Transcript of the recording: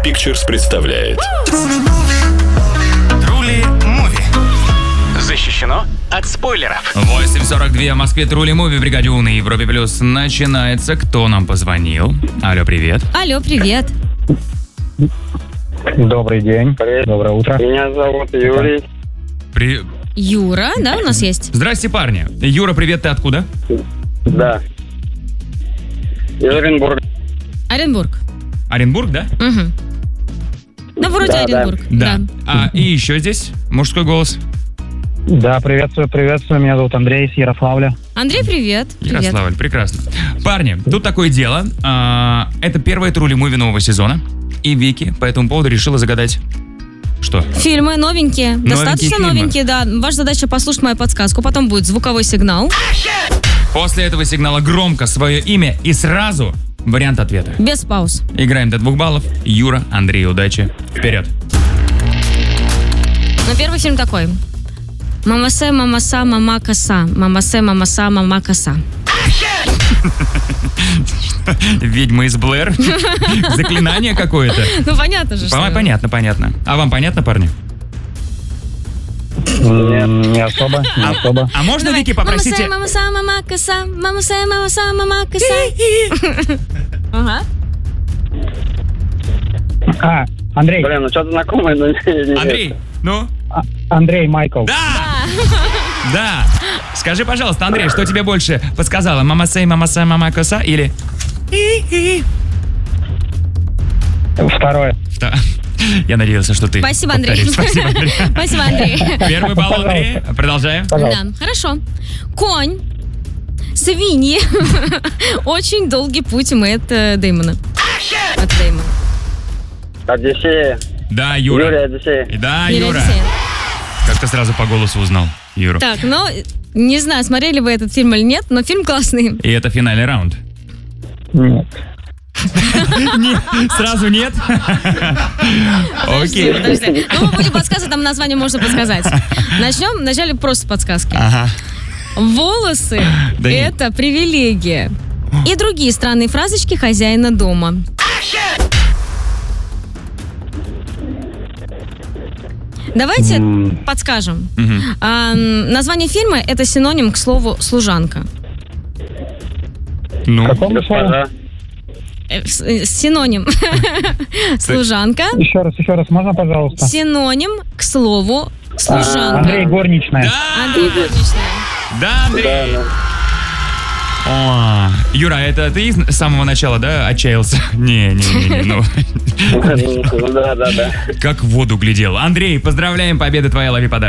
Pictures представляет Трули Муви. Защищено от спойлеров. 8:42 в Москве. Трули Муви в бригаде У на Европе Плюс начинается. Кто нам позвонил? Алло, привет. Алло, привет. Добрый день. Доброе утро. Меня зовут Юрий. Юра, да, у нас есть? Здрасте, парни. Юра, привет, ты откуда? Да. Из Оренбурга. Оренбург. Оренбург, да? Угу. Ну, вроде Да, Оренбург. Да. И еще здесь мужской голос. Да, приветствую. Меня зовут Андрей из Ярославля. Андрей, привет. Привет. Ярославль, прекрасно. Парни, тут такое дело. Это первая Трули Муви нового сезона. И Вики по этому поводу решила загадать... Что? Фильмы новенькие. Достаточно фильмы. новенькие, да. Ваша задача послушать мою подсказку. Потом будет звуковой сигнал. После этого сигнала громко свое имя и сразу вариант ответа. Без пауз. Играем до 2 баллов. Юра, Андрей, удачи. Вперед. Ну, первый фильм такой. Мамасе, мамаса, мама коса. Мамасе, мамаса, мама коса. Ведьма из Блэр. Заклинание какое-то. Ну, понятно же, что... Понятно. А вам понятно, парни? Не особо. А можно, Вики, попросите... Мамасе, мамаса, мама коса. Мамасе, мамаса, мама коса. Ага. Андрей. Блин, ну что-то знакомое, но не... Андрей, ну? Андрей Майкл. Да. Скажи, пожалуйста, Андрей, что тебе больше подсказала? Мамасей, мамаса, мама коса или... Второе. Я надеялся, что ты Спасибо, Андрей. повторишь. Спасибо, Андрей. Спасибо, Андрей. Первый балл, Андрей. Продолжаем. Пожалуйста. Да, хорошо. Конь, свиньи. Очень долгий путь у Мэтта Дэймона. От Дэймона. Одиссея. Да, Юрий Юра. Одиссея. Да, Юрий Юра. Одиссея. Как ты сразу по голосу узнал, Юру? Так, ну, не знаю, смотрели вы этот фильм или нет, но фильм классный. И это финальный раунд. Нет. Сразу нет? Окей. Подожди. Ну, мы будем подсказывать, там название можно подсказать. Начнем вначале просто подсказки. Ага. Волосы Да нет. это привилегия. И другие странные фразочки хозяина дома. Давайте подскажем. Название фильма это синоним к слову служанка. Ну, Какому слову? Госпожа. Синоним. Служанка. Еще раз, можно, пожалуйста? Синоним к слову служанка. Андрей Горничная. Андрей Горничная. да, Андрей. Да. О, Юра, это ты с самого начала, да, отчаялся? Не, ну, Да. как в воду глядел. Андрей, поздравляем, победа твоя, лови подарок.